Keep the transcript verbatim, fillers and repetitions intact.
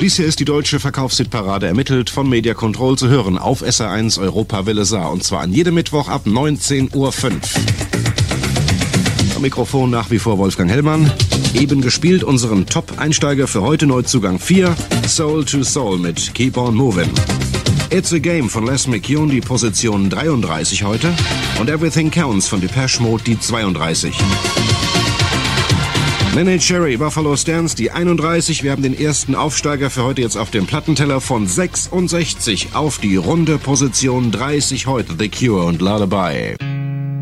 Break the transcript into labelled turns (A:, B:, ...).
A: Dies hier ist die deutsche Verkaufshitparade, ermittelt von Media Control, zu hören auf S R eins Europa Welle Saar, und zwar an jedem Mittwoch ab neunzehn Uhr fünf. Am Mikrofon nach wie vor Wolfgang Hellmann. Eben gespielt unseren Top-Einsteiger für heute, Neuzugang vier, Soul to Soul mit Keep on Moving. It's a Game von Les McKeown, die Position dreiunddreißig heute, und Everything Counts von Depeche Mode, die zweiunddreißig. Neneh Cherry, Buffalo Stance, die einunddreißig. Wir haben den ersten Aufsteiger für heute jetzt auf dem Plattenteller von sechsundsechzig auf die runde Position dreißig heute, The Cure und Lullaby.